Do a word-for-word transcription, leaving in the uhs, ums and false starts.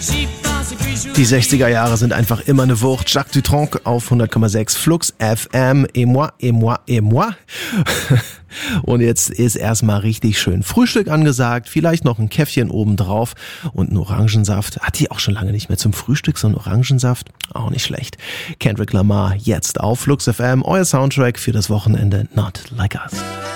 Die sechziger Jahre sind einfach immer eine Wucht. Jacques Dutronc auf hundert Komma sechs Flux F M. Et moi, et moi, et moi. Und jetzt ist erstmal richtig schön Frühstück angesagt. Vielleicht noch ein Käffchen obendrauf und ein Orangensaft. Hat die auch schon lange nicht mehr zum Frühstück, so ein Orangensaft? Auch nicht schlecht. Kendrick Lamar jetzt auf Flux F M. Euer Soundtrack für das Wochenende. Not Like Us.